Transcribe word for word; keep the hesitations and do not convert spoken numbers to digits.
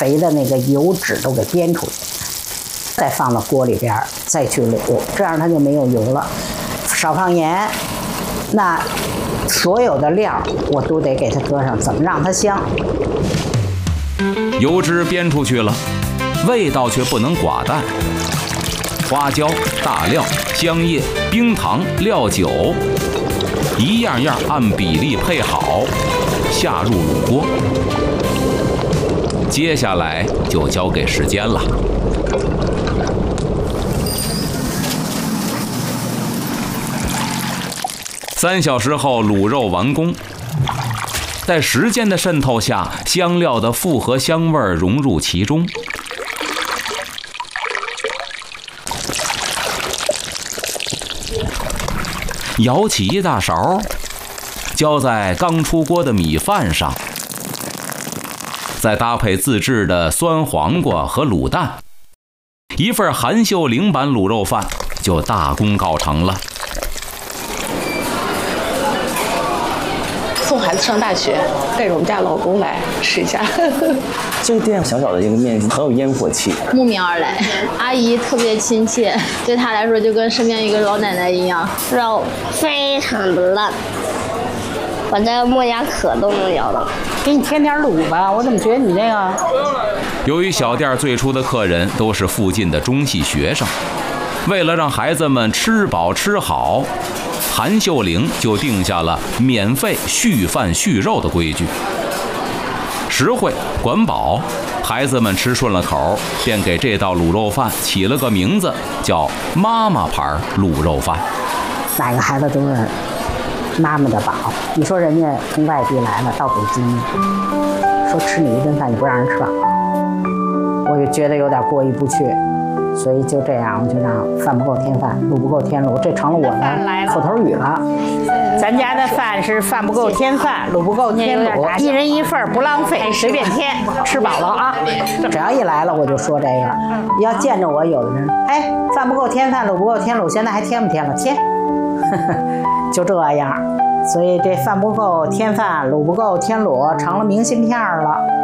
肥的那个油脂都给煸出去，再放到锅里边，再去卤，这样它就没有油了。少放盐，那所有的料我都得给它搁上，怎么让它香？ 油脂煸出去了，味道却不能寡淡。花椒、大料、香叶、冰糖、料酒，一样样按比例配好，下入卤锅。接下来就交给时间了。三小时后，卤肉完工。在时间的渗透下，香料的复合香味融入其中。舀起一大勺，浇在刚出锅的米饭上，再搭配自制的酸黄瓜和卤蛋，一份韩秀玲版卤肉饭就大功告成了。 送孩子上大学，带着我们家老公来吃一下。 这个店小小的一个面积很有烟火气， 慕名而来，阿姨特别亲切，对她来说就跟身边一个老奶奶一样。 肉非常的烂，我这磨牙壳都能咬到。 给你添点卤吧，我怎么觉得你这个…… 由于小店最初的客人都是附近的中戏学生，为了让孩子们吃饱吃好，韩秀玲就定下了免费续饭续肉的规矩。实惠管饱，孩子们吃顺了口，便给这道卤肉饭起了个名字，叫妈妈牌卤肉饭。 哪个孩子都是妈妈的宝。你说人家从外地来了到北京，说吃你一顿饭你不让人吃饱，我就觉得有点过意不去，所以就这样，我就让饭不够添饭，卤不够添卤，这成了我的口头语了。咱家的饭是饭不够添饭，卤不够添卤，一人一份不浪费，随便添，吃饱了啊！只要一来了我就说这个，要见着我有的人，哎，饭不够添饭，卤不够添卤，现在还添不添了？添，就这样。所以这饭不够添饭，卤不够添卤，成了明信片了。